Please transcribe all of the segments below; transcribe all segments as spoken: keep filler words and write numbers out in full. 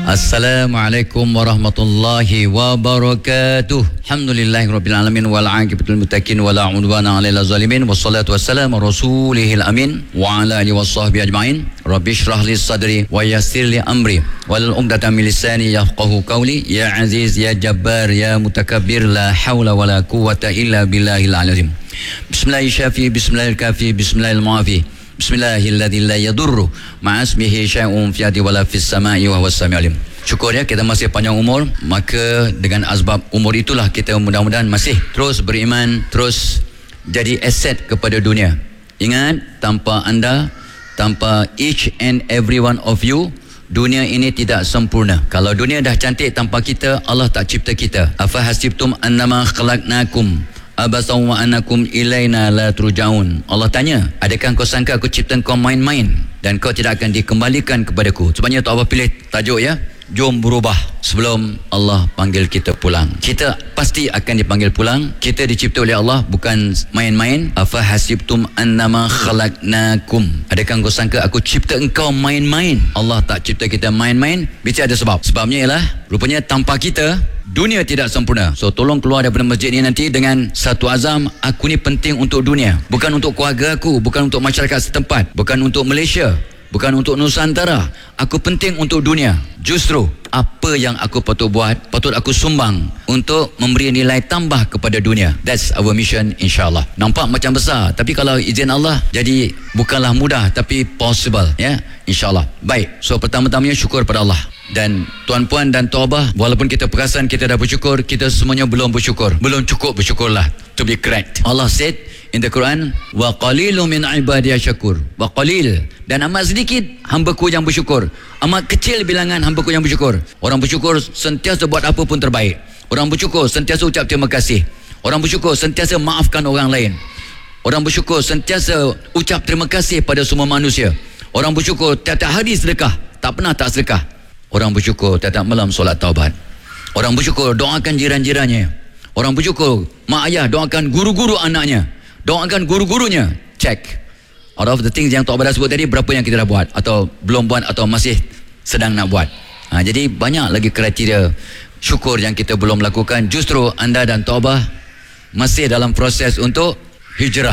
Assalamualaikum warahmatullahi wabarakatuh. Alhamdulillahirabbil alamin wal aqibatul muttaqin wala udwana 'alal zalimin wassalatu wassalamu rasulihil amin wa ala alihi washabbihi ajmain. Rabbi shrah li sadri wa yassir li amri wal 'uqdatam min lisani yafqahu qawli. Ya aziz ya jabbar ya mutakabbir la haula wala quwwata illa billahil azim. Bismillahirrahmanirrahim. Bismillahirrahmanirrahim. Bismillahirrahmanirrahim. Bismillahilladzi la yadurru ma'asmihi syai'un fi ardi wala fis sama'i wa huwas samiul alim. Syukur ya kita masih panjang umur, maka dengan asbab umur itulah kita mudah-mudahan masih terus beriman, terus jadi aset kepada dunia. Ingat, tanpa anda, tanpa each and every one of you, dunia ini tidak sempurna. Kalau dunia dah cantik tanpa kita, Allah tak cipta kita. Afa hasibtum annama khalaqnakum abasaw wa anakum ilaina la turja'un. Allah tanya, adakah kau sangka aku cipta kau main-main dan kau tidak akan dikembalikan kepadaku? Sebabnya Tok Abah pilih tajuk ya, jom berubah sebelum Allah panggil kita pulang. Kita pasti akan dipanggil pulang. Kita dicipta oleh Allah, bukan main-main. Afa hasibtum annama khalaqnakum, adakah kau sangka aku cipta engkau main-main? Allah tak cipta kita main-main. Mesti ada sebab. Sebabnya ialah rupanya tanpa kita dunia tidak sempurna. So tolong keluar daripada masjid ni nanti dengan satu azam, aku ni penting untuk dunia, bukan untuk keluarga aku, bukan untuk masyarakat setempat, bukan untuk Malaysia, bukan untuk Nusantara. Aku penting untuk dunia. Justru apa yang aku patut buat, patut aku sumbang untuk memberi nilai tambah kepada dunia. That's our mission, insyaAllah. Nampak macam besar, tapi kalau izin Allah jadi bukanlah mudah, tapi possible ya, insyaAllah. Baik, so pertama-tamanya syukur pada Allah. Dan tuan-puan dan Tok Abah, walaupun kita perasan kita dah bersyukur, kita semuanya belum bersyukur. Belum cukup bersyukurlah, to be correct. Allah said in the Quran, wa qalilun min ibadiy syakur. Wa qalil, dan amat sedikit hamba-Ku yang bersyukur. Amat kecil bilangan hamba-Ku yang bersyukur. Orang bersyukur sentiasa buat apa pun terbaik. Orang bersyukur sentiasa ucap terima kasih. Orang bersyukur sentiasa maafkan orang lain. Orang bersyukur sentiasa ucap terima kasih pada semua manusia. Orang bersyukur tiap-tiap hari sedekah, tak pernah tak sedekah. Orang bersyukur tiap-tiap malam solat taubat. Orang bersyukur doakan jiran-jirannya. Orang bersyukur mak ayah doakan guru-guru anaknya, doakan guru-gurunya. Check. Out of the things yang Tok Abah dah sebut tadi, berapa yang kita dah buat atau belum buat atau masih sedang nak buat. Ha, jadi banyak lagi kriteria syukur yang kita belum lakukan. Justru anda dan Tok Abah masih dalam proses untuk hijrah.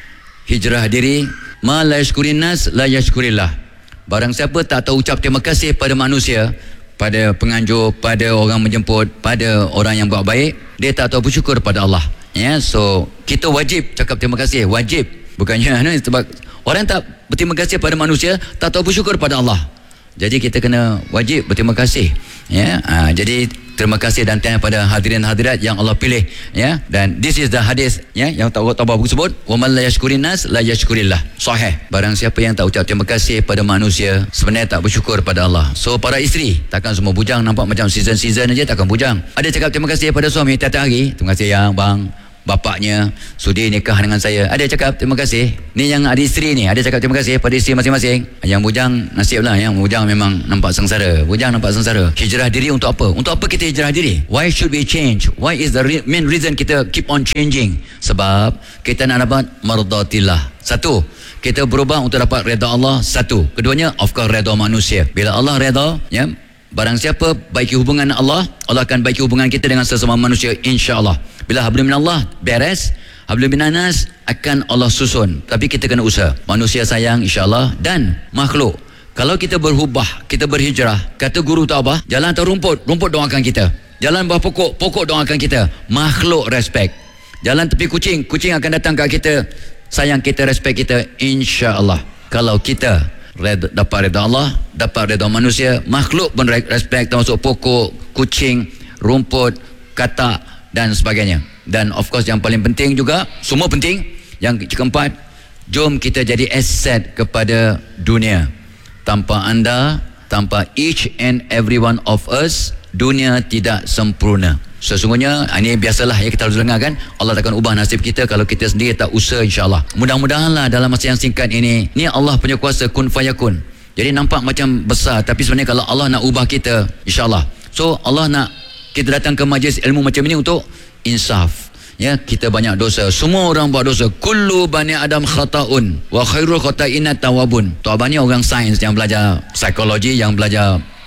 Hijrah diri. Ma la yashkurin nas la yashkurillah. Barang siapa tak tahu ucap terima kasih pada manusia, pada penganjur, pada orang menjemput, pada orang yang buat baik, dia tak tahu bersyukur pada Allah. Ya, so kita wajib cakap terima kasih, wajib. Bukannya sebab orang tak berterima kasih pada manusia, tak tahu bersyukur pada Allah. Jadi kita kena wajib berterima kasih. Ya, ha, jadi terima kasih dan tanya pada hadirin hadirat yang Allah pilih. Ya, dan this is the hadis ya yang Tok Abah sebut, wa man la yashkurin nas la yashkurillah. Sahih. Barang siapa yang tak ucap terima kasih pada manusia, sebenarnya tak bersyukur pada Allah. So para isteri, takkan semua bujang nampak macam season-season aja, takkan bujang. Ada cakap terima kasih pada suami tiap-tiap hari. Terima kasih ya bang, bapaknya sudi nikah dengan saya. Ada cakap terima kasih. Ni yang ada isteri ni, ada cakap terima kasih pada isteri masing-masing. Yang bujang nasiblah, yang bujang memang nampak sengsara. Bujang nampak sengsara. Hijrah diri untuk apa? Untuk apa kita hijrah diri? Why should we change? Why is the re- main reason kita keep on changing? Sebab kita nak dapat mardatillah. Satu, kita berubah untuk dapat redha Allah. Satu. Keduanya, of course, redha manusia. Bila Allah redha, ya, barang siapa baiki hubungan Allah, Allah akan baiki hubungan kita dengan sesama manusia, insya-Allah. Bila hablum minallah beres, hablum minanas akan Allah susun. Tapi kita kena usaha. Manusia sayang, insya-Allah. Dan makhluk, kalau kita berubah, kita berhijrah, kata guru Tok Abah, jalan atas rumput, rumput doakan kita. Jalan bawah pokok, pokok doakan kita. Makhluk respect. Jalan tepi kucing, kucing akan datang kat kita, sayang kita, respect kita, insya-Allah. Kalau kita Red, dapat redha Allah, dapat redha manusia, makhluk pun respect, termasuk pokok, kucing, rumput, katak dan sebagainya. Dan of course yang paling penting juga, semua penting, yang keempat, jom kita jadi aset kepada dunia. Tanpa anda, tanpa each and every one of us, dunia tidak sempurna. Sesungguhnya ini biasalah ya, kita harus dengar kan, Allah takkan ubah nasib kita kalau kita sendiri tak usaha, insya-Allah. Mudah-mudahanlah dalam masa yang singkat ini, ni Allah punya kuasa kun fayakun. Jadi nampak macam besar, tapi sebenarnya kalau Allah nak ubah kita, insya-Allah. So Allah nak kita datang ke majlis ilmu macam ini untuk insaf. Ya, kita banyak dosa, semua orang buat dosa. Kullu bani adam khata'un wa khairul khata'ina tawabun. Tok Abah ni orang sains yang belajar psikologi, yang belajar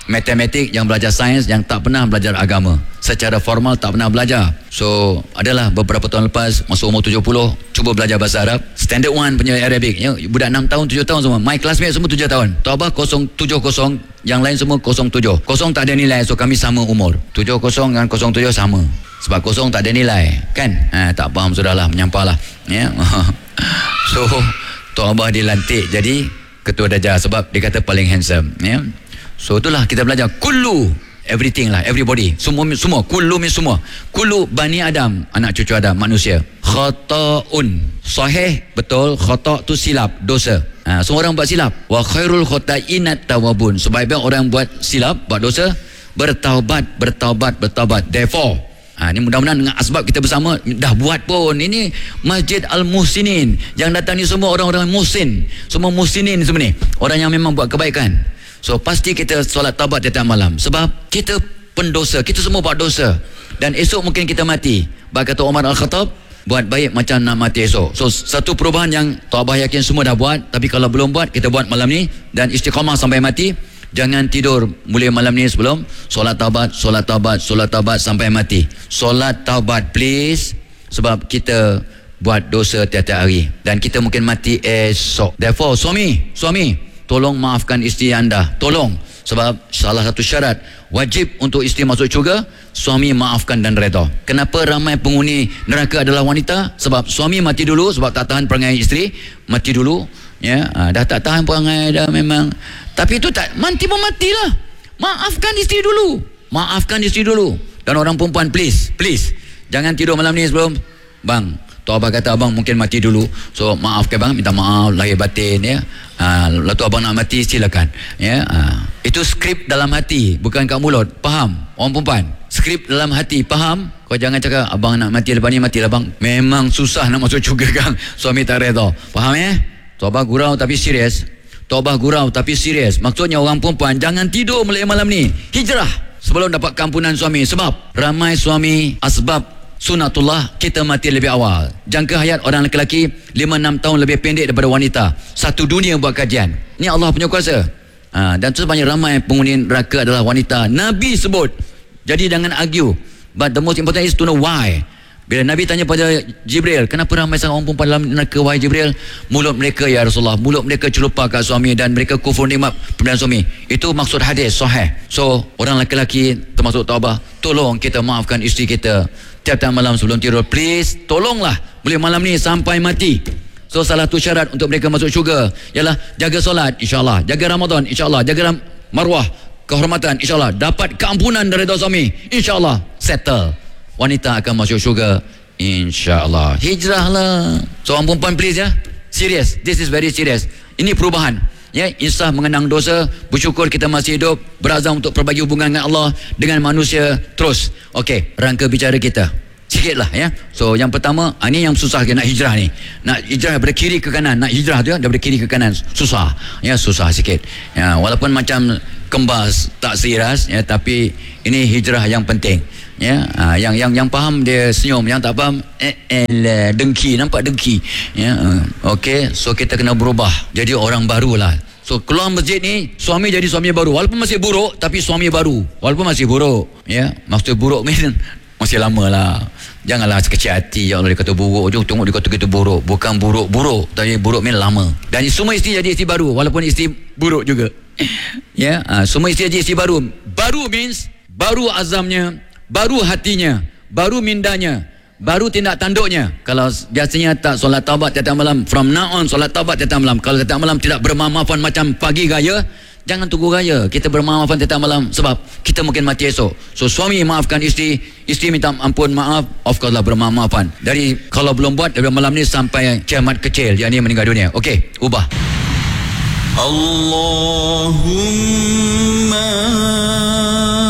matematik, yang belajar sains, yang tak pernah belajar agama. Secara formal tak pernah belajar. So adalah beberapa tahun lepas, masa umur tujuh puluh, cuba belajar bahasa Arab. Standard one punya Arabic ya, budak enam tahun, tujuh tahun semua. My classmate semua tujuh tahun. Tawbah kosong tujuh kosong, yang lain semua kosong tujuh. Kosong tak ada nilai, so kami sama umur. Tujuh kosong dengan kosong tujuh sama. Sebab kosong tak ada nilai, kan? Ha, tak faham sudahlah, menyampahlah. Ya. So Tawbah dilantik jadi ketua darjah sebab dia kata paling handsome. Ya. So itulah kita belajar kullu, everything lah, everybody, semua semua, kullu means semua. Kullu bani Adam, anak cucu Adam, manusia. Khata'un, sahih, betul. Khata' tu silap, dosa. Ha, semua orang buat silap. Wa khairul khata'inat tawabun, sebaik-baik orang buat silap, buat dosa, bertaubat, bertaubat, bertaubat. Therefore, ha, ini mudah-mudahan dengan asbab kita bersama dah buat pun. Ini Masjid Al-Muhsinin, yang datang ni semua orang-orang muhsin, semua muhsinin semua ni, orang yang memang buat kebaikan. So pasti kita solat taubat tiap malam, sebab kita pendosa, kita semua buat dosa, dan esok mungkin kita mati. Baik kata Umar Al-Khattab, buat baik macam nak mati esok. So satu perubahan yang Tawbah yakin semua dah buat, tapi kalau belum buat, kita buat malam ni dan istiqamah sampai mati. Jangan tidur mulai malam ni sebelum solat taubat, solat taubat, solat taubat sampai mati. Solat taubat please, sebab kita buat dosa tiap-tiap hari dan kita mungkin mati esok. Therefore suami, suami tolong maafkan isteri anda, tolong. Sebab salah satu syarat wajib untuk isteri masuk syurga, suami maafkan dan redha. Kenapa ramai penghuni neraka adalah wanita? Sebab suami mati dulu, sebab tak tahan perangai isteri, mati dulu. Ya, ha, dah tak tahan perangai dah memang. Tapi itu tak, mati pun matilah. Maafkan isteri dulu. Maafkan isteri dulu. Dan orang perempuan please, please jangan tidur malam ni sebelum bang. Tawbah kata abang mungkin mati dulu, so maafkan bang, minta maaf lahir batin ya. Ha, lalu tu abang nak mati silakan ya. Ha, itu skrip dalam hati, bukan kat mulut. Faham orang perempuan? Skrip dalam hati, faham? Kau jangan cakap abang nak mati lepas ni, matilah bang. Memang susah nak masuk syurga kan, suami tak redha. Faham ya? Tawbah gurau tapi serius. Tawbah gurau tapi serius. Maksudnya orang perempuan jangan tidur malam ni. Hijrah sebelum dapat kampunan suami. Sebab ramai suami asbab sunatullah kita mati lebih awal. Jangka hayat orang lelaki lima enam tahun lebih pendek daripada wanita. Satu dunia buat kajian. Ini Allah punya kuasa. Ha, dan sebanyak ramai penghuni neraka adalah wanita. Nabi sebut. Jadi jangan argue. But the most important is to know why. Bila Nabi tanya pada Jibril, kenapa ramai sangat orang perempuan dalam neraka wahai Jibril? Mulut mereka ya Rasulullah, mulut mereka celupa kat suami dan mereka kufur nikmat pemberian suami. Itu maksud hadis sahih. So orang lelaki termasuk Tawbah, tolong kita maafkan isteri kita tiap-tiap malam sebelum tidur please. Tolonglah boleh malam ni sampai mati. So salah satu syarat untuk mereka masuk syurga ialah jaga solat insyaAllah, jaga Ramadan insyaAllah, jaga marwah kehormatan insyaAllah, dapat keampunan dari dosa suami insyaAllah, settle. Wanita akan masuk syurga insyaAllah. Hijrahlah. Seorang perempuan please ya, serious, this is very serious. Ini perubahan ya, insaf mengenang dosa, bersyukur kita masih hidup, berazam untuk perbagi hubungan dengan Allah, dengan manusia terus. Okey, rangka bicara kita sikitlah ya. So yang pertama, ini yang susah nak hijrah ni. Nak hijrah daripada kiri ke kanan, nak hijrah tu daripada kiri ke kanan susah. Ya, susah sikit. Ya, walaupun macam kembas tak seiras ya, tapi ini hijrah yang penting. Ya, ha, yang yang yang faham dia senyum, yang tak faham eh, eh dengki, nampak dengki. Ya, uh, okey, so kita kena berubah jadi orang barulah. So keluar masjid ni suami jadi suami baru, walaupun masih buruk tapi suami baru, walaupun masih buruk. Ya, maksud buruk mean masih lama lah. Janganlah sekecil hati. Ya Allah, dia kata buruk je, tengok dia kata kita buruk. Bukan buruk-buruk, tapi buruk mean lama. Dan semua isteri jadi isteri baru, walaupun isteri buruk juga. Ya, uh, semua isteri jadi isteri baru. Baru means baru azamnya, baru hatinya, baru mindanya, baru tindak tanduknya. Kalau biasanya tak solat taubat tiap malam, from now on solat taubat tiap malam. Kalau tiap malam tidak bermaaf-maafan macam pagi raya, jangan tunggu raya. Kita bermaaf-maafan tiap malam sebab kita mungkin mati esok. So suami maafkan isteri, isteri minta ampun maaf, of course lah bermaaf-maafan. Dari kalau belum buat dari malam ni sampai kiamat kecil, yang ni meninggal dunia. Okey, ubah. Allahumma